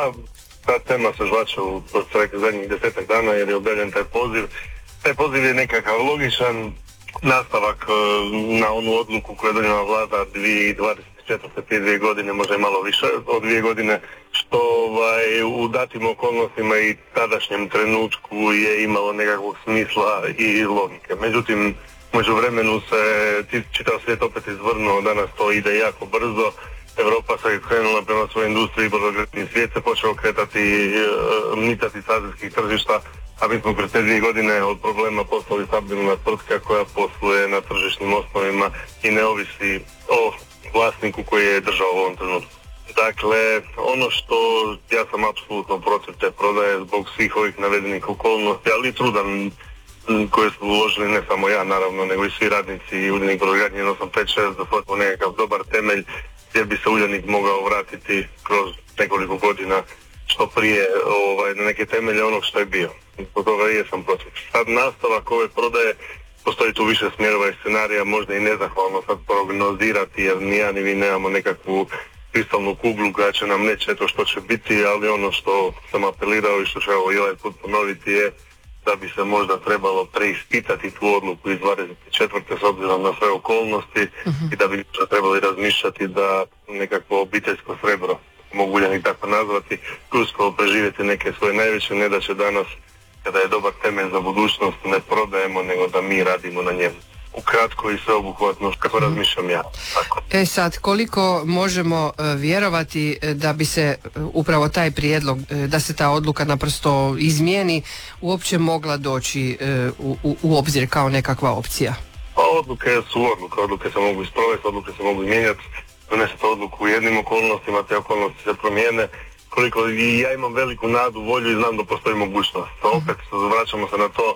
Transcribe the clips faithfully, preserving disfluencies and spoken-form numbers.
Pa, ta tema se žvače u zadnjih desetak dana jer je objavljen taj poziv. Taj poziv je nekakav logičan nastavak na onu odluku koju je donijela vlada dvije tisuće dvadeset četvrte prije dvije godine, možda i malo više od dvije godine, što ovaj, u datim okolnostima i tadašnjem trenutku je imalo nekakvog smisla i logike. Međutim, među vremenu se čitav svijet opet izvrnuo, danas to ide jako brzo. Europa se krenula prema svojoj industriji, brodogradnji svijet se počeo kretati, mitati s azijskih tržišta, a mi smo kroz te dvije godine od problema postali stabilna tvrtka koja posluje na tržišnim osnovima i ne ovisi o vlasniku koji je držao u ovom trenutku. Dakle, ono što ja sam apsolutno protiv te prodaje zbog svih ovih navedenih okolnosti, ali i trudan koje smo uložili ne samo ja naravno, nego i svi radnici i Uljanik brodogradnje osam pet šest da stvorimo nekakav dobar temelj gdje bi se Uljanik mogao vratiti kroz nekoliko godina što prije ovaj, na neke temelje onog što je bio. Zbog toga i jesam protiv. Sad nastavak ove prodaje, postoji tu više smjerova i scenarija, možda i nezahvalno sad prognozirati jer ni ja ni vi nemamo nekakvu kristalnu kuglu koja će nam neće to što će biti, ali ono što sam apelirao i što ću evo i ovaj put ponoviti je da bi se možda trebalo preispitati tu odluku iz dvadeset četvrte s obzirom na sve okolnosti uh-huh. i da bi trebali razmišljati da nekakvo obiteljsko srebro, mogu Uljanik tako nazvati, uskoro preživjeti neke svoje najveće nedaće danas kada je dobar temelj za budućnost, ne prodajemo nego da mi radimo na njemu. Ukratko i sveobuhvatno kako razmišljam ja. Tako. E sad, koliko možemo uh, vjerovati uh, da bi se uh, upravo taj prijedlog, uh, da se ta odluka naprosto izmijeni, uopće mogla doći uh, u, u obzir kao nekakva opcija? Pa odluke su odluke, odluke se mogu isprovesti, odluke se mogu mijenjati, donesete odluku u jednim okolnostima, te okolnosti se promijene. Koliko i ja imam veliku nadu, volju i znam da postoji mogućnost. A opet vraćamo se na to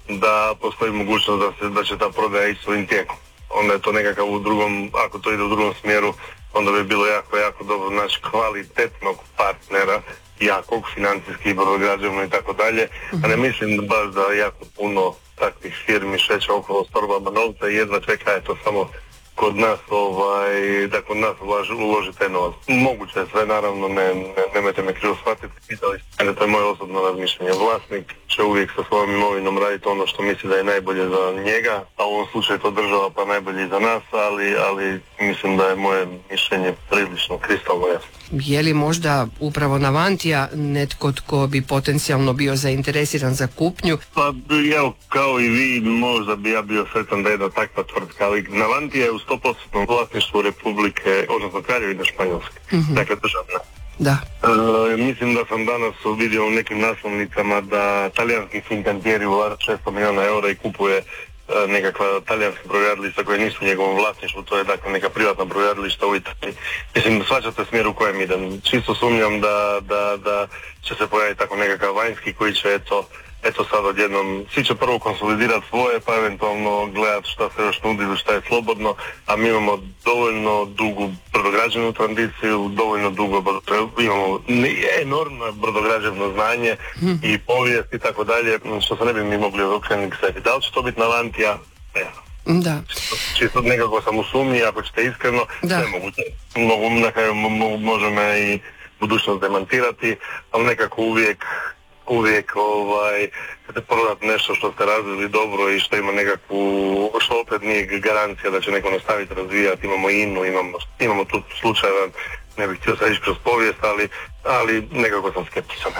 da postoji mogućnost da, se, da će ta prodaja ići svojim tijekom. Onda je to nekakav u drugom, ako to ide u drugom smjeru, onda bi bilo jako, jako dobro naći kvalitetnog partnera, jakog, financijski, brodograđevno i tako dalje. A ne mislim baš da jako puno takvih firmi šeće okolo s torbama novca i jedva čeka je to samo kod nas, ovaj, da kod nas ulaži, uloži taj novac. Moguće je sve, naravno, ne, ne, nemojte me krivo shvatiti, pitali ste, to je moje osobno razmišljanje. Vlasnik će uvijek sa svojom imovinom raditi ono što misli da je najbolje za njega, a u ovom slučaju to država pa najbolje za nas, ali, ali mislim da je moje mišljenje prilično kristalno jasno. Je li možda upravo Navantija netko tko bi potencijalno bio zainteresiran za kupnju? Pa evo, kao i vi, možda bi ja bio sretan da je jedna takva tvrtka, ali Navantija je u sto posto vlasništvu Republike, odnosno Kraljevine Španjolske, mm-hmm. dakle državna. Da. E, mislim da sam danas vidio u nekim naslovnicama da talijanski Fincantieri ulaže šesto milijuna eura i kupuje e, nekakva talijanska brodogradilišta koje nisu u njegovom vlasništvu, to je dakle neka privatna brodogradilišta u Italiji. Mislim da shvaćate smjer u kojem idem. Čisto sumnjam da, da, da će se pojaviti tako nekakav vanjski koji će eto Eto sad odjednom, svi će prvo konsolidirati svoje, pa eventualno gledati šta se još nudi ili šta je slobodno, a mi imamo dovoljno dugu brodograđevnu tradiciju, dovoljno dugo imamo enormno brodograđevno znanje mm. i povijest i tako dalje, što se ne bi mi mogli okrenuti k sebi. Da li će to biti Navantija? Ne. Da. Čisto, čisto nekako sam u sumnji, ako ćete iskreno, da. Ne mogu, mogu na kraju može me i budućnost demantirati, ali nekako uvijek uvijek ovaj, kada prodati nešto što ste razvili dobro i što ima nekakvu, što opet nije garancija da će neko nastaviti razvijati, imamo inu, imamo, imamo tu slučajeva, ne bih htio sad ići kroz povijest, ali, ali nekako sam skeptičan.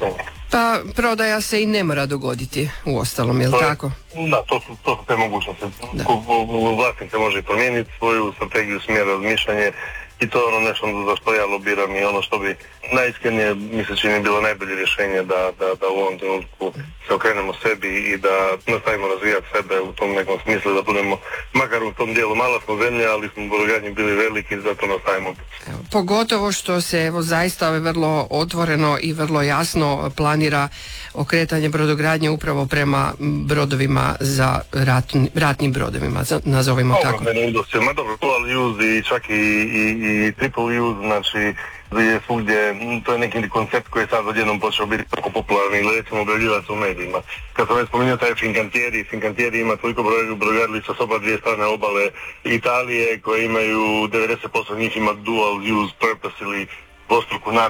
Pa prodaja se i ne mora dogoditi u ostalom, je li tako? Da, to su, to su te mogućnosti. Vlasnik se može promijeniti svoju strategiju, smjer, razmišljanje i to je ono nešto za što ja lobiram i ono što bi najiskrenije mi se čini bilo najbolje rješenje da, da, da u ovom trenutku se okrenemo sebi i da nastavimo razvijati sebe u tom nekom smislu, da budemo makar u tom dijelu, mala smo zemlja, ali smo u brodogradnji bili veliki i zato nastavimo. Pogotovo što se evo zaista vrlo otvoreno i vrlo jasno planira okretanje brodogradnje upravo prema brodovima za ratni, ratnim brodovima, nazovimo dobro, tako. Ma dobro, dual use i čak i, i, i triple use, znači je svugdje, to je neki koncept koji je sad odjednom počeo biti tako popularni ili recimo objavljivati se u medijima. Kad sam već spomenuo taj Fincantieri, Fincantieri ima toliko brodogradilišta s oba dvije strane obale Italije koje imaju devedeset posto njih ima dual use purpose ili dvostruku namjenu.